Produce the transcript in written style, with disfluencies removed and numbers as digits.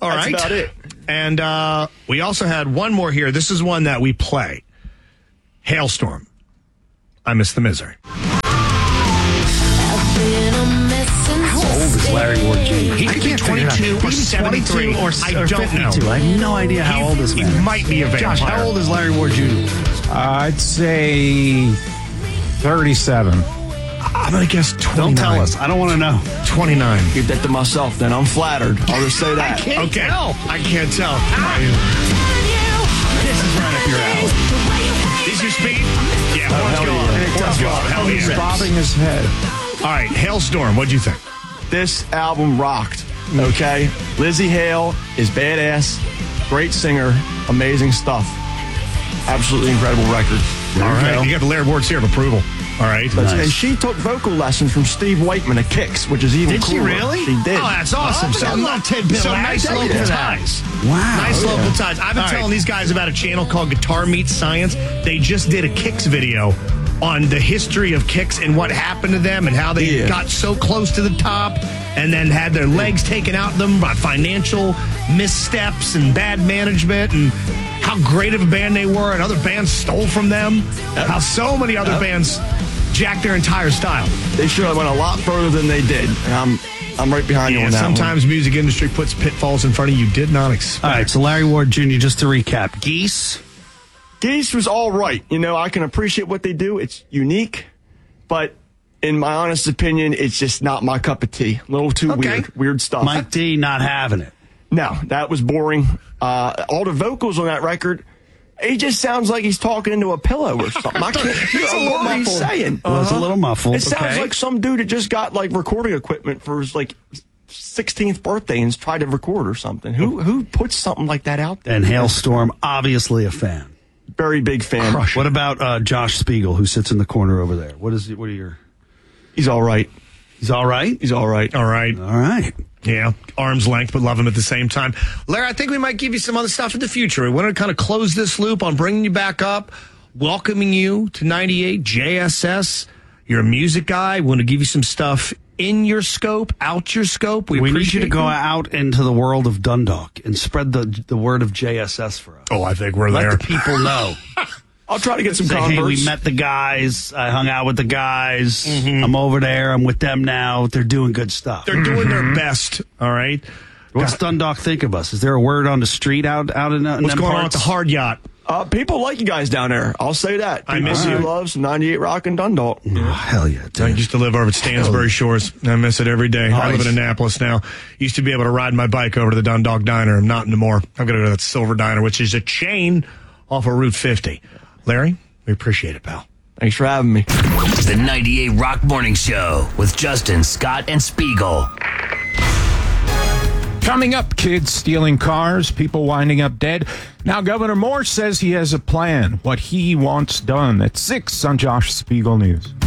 All right. That's about it. And we also had one more here. This is one that we play. Hailstorm. I Miss the Misery. How old is Larry Ward Jr.? He could be 22 or 73. Or I don't 52. know. I have no idea how old this man is. He might be a vampire. Josh, how old is Larry Ward Jr.? I'd say 37. I'm going to guess 29. Don't tell us. I don't want to know. 29. Keep that to myself, then. I'm flattered. I'll just say that. Okay. I can't tell. This is right up your alley. Is your speed? Yeah, horns go up. Horns go up. Hell He's yeah. bobbing his head. All right, Hailstorm, what'd you think? This album rocked, okay? Lizzie Hale is badass, great singer, amazing stuff. Absolutely incredible record. All right, you got the Larry Ward seal of approval. All right. And she took vocal lessons from Steve Whiteman at Kicks, which is even Did she cooler. really? She did. Oh, that's awesome. So nice local local ties. Wow. Nice local ties. I've been All telling right. these guys about a channel called Guitar Meets Science. They just did a Kicks video on the history of Kicks and what happened to them and how they got so close to the top and then had their legs taken out of them by financial missteps and bad management and how great of a band they were and other bands stole from them. How so many other bands jacked their entire style. They should have went a lot further than they did. And I'm right behind you on that sometimes music industry puts pitfalls in front of you did not expect. All right, so Larry Ward Jr., just to recap. Geese. Geese was all right. You know, I can appreciate what they do. It's unique, but in my honest opinion, it's just not my cup of tea. A little too weird stuff. Mike D not having it. No, that was boring. All the vocals on that record, he just sounds like he's talking into a pillow or something. I can't hear a word he's saying. Well, it's a little muffled. It sounds like some dude that just got like recording equipment for his like 16th birthday and tried to record or something. Who puts something like that out there? And Hailstorm, obviously a fan. Very big fan. What about Josh Spiegel, who sits in the corner over there? What are your... He's all right. He's all right? He's all right. All right. All right. Yeah, arm's length, but love him at the same time. Larry, I think we might give you some other stuff in the future. We want to kind of close this loop on bringing you back up, welcoming you to 98 JSS. You're a music guy. We want to give you some stuff in your scope, out your scope. We need you to go out into the world of Dundalk and spread the word of JSS for us. Oh, I think we're there. Let the people know. I'll try to get some Say, converts. hey, we met the guys. I hung out with the guys. I'm over there. I'm with them now. They're doing good stuff. They're doing their best, all right? What's Dundalk think of us? Is there a word on the street out in What's them going on parts? with the hard yacht? People like you guys down there. I'll say that. I miss People you. loves 98 Rock and Dundalk. Oh, hell yeah, dude. I used to live over at Stansbury Shores. I miss it every day. I live in Annapolis now. Used to be able to ride my bike over to the Dundalk Diner. I'm not anymore. I've got to go to that Silver Diner, which is a chain off of Route 50. Larry, we appreciate it, pal. Thanks for having me. The 98 Rock Morning Show with Justin, Scott, and Spiegel. Coming up, kids stealing cars, people winding up dead. Now, Governor Moore says he has a plan, what he wants done. At 6 on Josh Spiegel News.